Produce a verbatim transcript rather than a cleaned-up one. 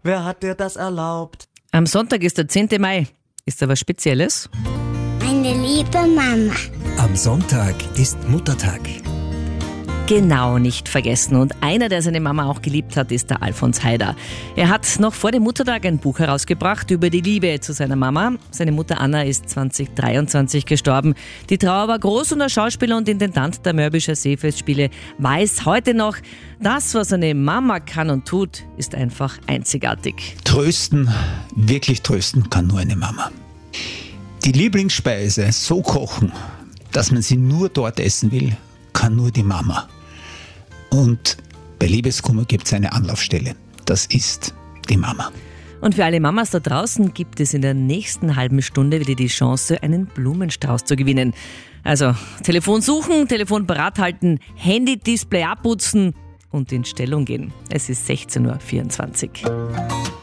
wer hat dir das erlaubt? Am Sonntag ist der zehnte Mai. Ist da was Spezielles? Meine liebe Mama. Am Sonntag ist Muttertag. Genau, nicht vergessen. Und einer, der seine Mama auch geliebt hat, ist der Alfons Heider. Er hat noch vor dem Muttertag ein Buch herausgebracht über die Liebe zu seiner Mama. Seine Mutter Anna ist zwanzig dreiundzwanzig gestorben. Die Trauer war groß und der Schauspieler und Intendant der Mörbischer Seefestspiele weiß heute noch, das, was eine Mama kann und tut, ist einfach einzigartig. Trösten, wirklich trösten kann nur eine Mama. Die Lieblingsspeise so kochen, dass man sie nur dort essen will, kann nur die Mama. Und bei Liebeskummer gibt es eine Anlaufstelle. Das ist die Mama. Und für alle Mamas da draußen gibt es in der nächsten halben Stunde wieder die Chance, einen Blumenstrauß zu gewinnen. Also Telefon suchen, Telefon parat halten, Handy-Display abputzen und in Stellung gehen. Es ist sechzehn Uhr vierundzwanzig.